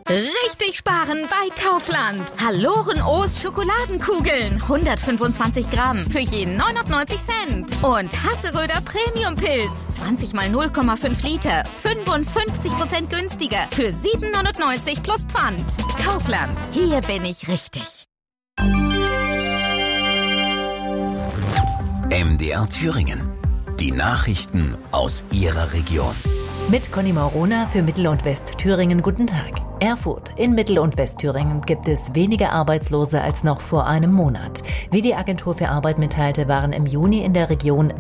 Richtig sparen bei Kaufland. Haloren-O's Schokoladenkugeln. 125 Gramm für jeden 99 Cent. Und Hasseröder Premium-Pilz. 20 mal 0,5 Liter. 55% günstiger für 7,99 plus Pfand. Kaufland. Hier bin ich richtig. MDR Thüringen. Die Nachrichten aus Ihrer Region. Mit Conny Maurona für Mittel- und Westthüringen. Guten Tag. Erfurt. In Mittel- und Westthüringen gibt es weniger Arbeitslose als noch vor einem Monat. Wie die Agentur für Arbeit mitteilte, waren im Juni in der Region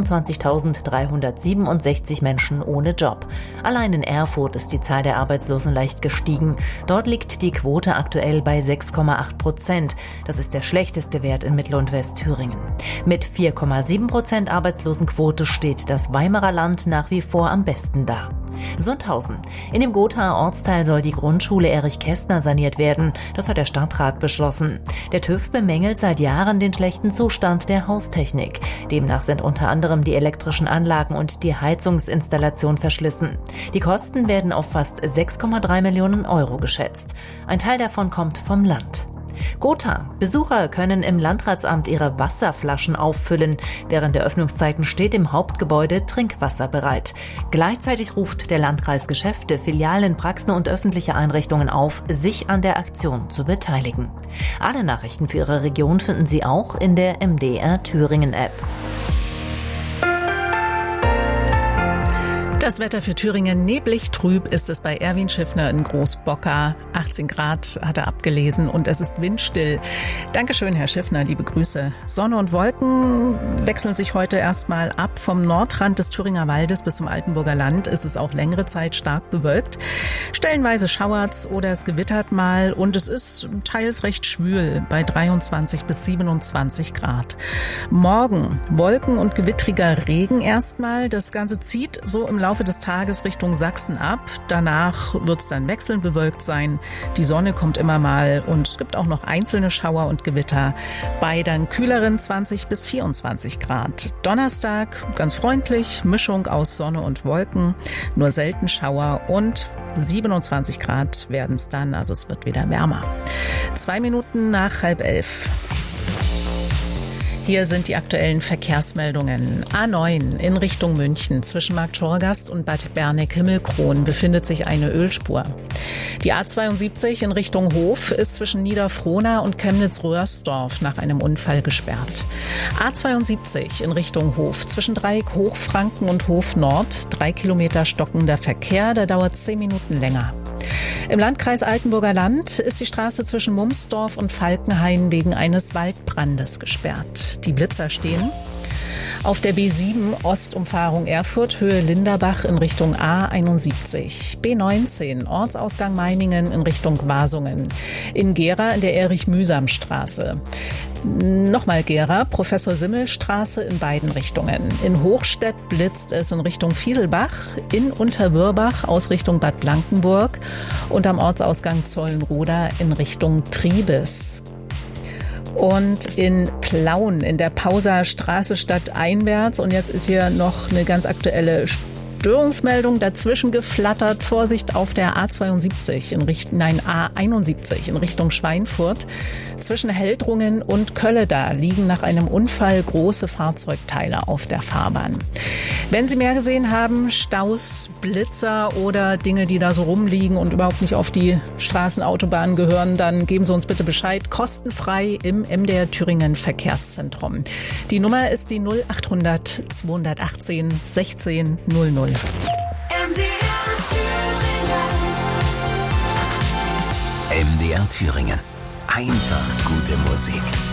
27.367 Menschen ohne Job. Allein in Erfurt ist die Zahl der Arbeitslosen leicht gestiegen. Dort liegt die Quote aktuell bei 6,8%. Das ist der schlechteste Wert in Mittel- und Westthüringen. Mit 4,7% Arbeitslosenquote steht das Weimarer Land nach wie vor am besten da. Sundhausen. In dem Gothaer Ortsteil soll die Grundschule Erich Kästner saniert werden. Das hat der Stadtrat beschlossen. Der TÜV bemängelt seit Jahren den schlechten Zustand der Haustechnik. Demnach sind unter anderem die elektrischen Anlagen und die Heizungsinstallation verschlissen. Die Kosten werden auf fast 6,3 Millionen Euro geschätzt. Ein Teil davon kommt vom Land. Gotha. Besucher können im Landratsamt ihre Wasserflaschen auffüllen. Während der Öffnungszeiten steht im Hauptgebäude Trinkwasser bereit. Gleichzeitig ruft der Landkreis Geschäfte, Filialen, Praxen und öffentliche Einrichtungen auf, sich an der Aktion zu beteiligen. Alle Nachrichten für Ihre Region finden Sie auch in der MDR Thüringen App. Das Wetter für Thüringen neblig trüb ist es bei Erwin Schiffner in Großbocker. 18 Grad hat er abgelesen und es ist windstill. Dankeschön, Herr Schiffner, liebe Grüße. Sonne und Wolken wechseln sich heute erstmal ab. Vom Nordrand des Thüringer Waldes bis zum Altenburger Land ist es auch längere Zeit stark bewölkt. Stellenweise schauert's oder es gewittert mal und es ist teils recht schwül bei 23 bis 27 Grad. Morgen Wolken und gewittriger Regen erstmal. Das Ganze zieht so im Laufe des Tages Richtung Sachsen ab. Danach wird es dann wechselnd bewölkt sein. Die Sonne kommt immer mal und es gibt auch noch einzelne Schauer und Gewitter bei dann kühleren 20 bis 24 Grad. Donnerstag ganz freundlich, Mischung aus Sonne und Wolken, nur selten Schauer und 27 Grad werden es dann, also es wird wieder wärmer. 2 Minuten nach 10:30. Hier sind die aktuellen Verkehrsmeldungen. A9 in Richtung München zwischen Marktschorgast und Bad Berneck-Himmelkron befindet sich eine Ölspur. Die A72 in Richtung Hof ist zwischen Niederfrohna und Chemnitz-Röhrsdorf nach einem Unfall gesperrt. A72 in Richtung Hof zwischen Dreieck Hochfranken und Hof Nord 3 Kilometer stockender Verkehr, da dauert 10 Minuten länger. Im Landkreis Altenburger Land ist die Straße zwischen Mumsdorf und Falkenhain wegen eines Waldbrandes gesperrt. Die Blitzer stehen. Auf der B7 Ostumfahrung Erfurt, Höhe Linderbach in Richtung A71. B19 Ortsausgang Meiningen in Richtung Wasungen. In Gera in der Erich-Mühsam-Straße. Nochmal Gera, Professor-Simmel-Straße in beiden Richtungen. In Hochstedt blitzt es in Richtung Fieselbach, in Unterwürbach aus Richtung Bad Blankenburg und am Ortsausgang Zollenroda in Richtung Triebes. Und in Plauen in der Pauser Straße stadteinwärts. Und jetzt ist hier noch eine ganz aktuelle Störungsmeldung dazwischen geflattert. Vorsicht auf der A71 A71 in Richtung Schweinfurt. Zwischen Heldrungen und Kölleda liegen nach einem Unfall große Fahrzeugteile auf der Fahrbahn. Wenn Sie mehr gesehen haben, Staus, Blitzer oder Dinge, die da so rumliegen und überhaupt nicht auf die Straßenautobahn gehören, dann geben Sie uns bitte Bescheid. Kostenfrei im MDR Thüringen Verkehrszentrum. Die Nummer ist die 0800 218 16 00. MDR Thüringen. Einfach gute Musik.